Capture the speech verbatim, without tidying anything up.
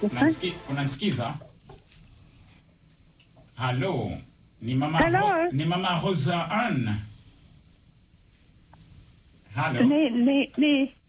Unanisikia? Unanisikiza? Halo. Ni mama Hello? Ho, ni mama Rosa Ann. Halo. Ni ni ni